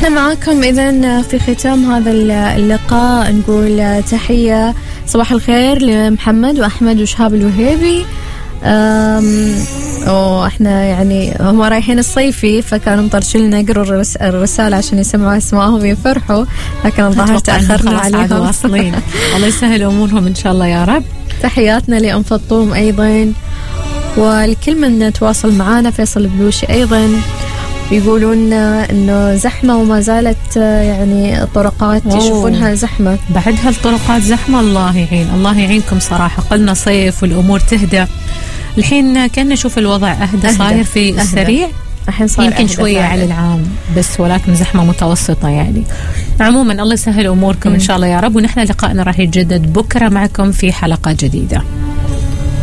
احنا معاكم إذن في ختام هذا اللقاء نقول تحية صباح الخير لمحمد وأحمد وشهاب الوهيبي. احنا يعني هم رايحين الصيفي فكانوا مطرشلنا يقروا الرسالة عشان يسمعوا اسمائهم يفرحوا، لكن الظاهر تأخرنا عليهم. واصلين. الله يسهل أمورهم إن شاء الله يا رب. تحياتنا لأم فطوم أيضا، والكل من تواصل معنا. فيصل بلوشي أيضا يقولون إنه زحمة وما زالت يعني الطرقات يشوفونها زحمة. بعدها الطرقات زحمة. الله يعين، الله يعينكم صراحة. قلنا صيف والأمور تهدى، الحين كنا نشوف الوضع أهدى صاير في السريع. الحين صار يمكن شوية على العام بس، ولكن زحمة متوسطة يعني. عموما الله يسهل أموركم إن شاء الله يا رب، ونحن لقائنا راح يتجدد بكرة معكم في حلقة جديدة.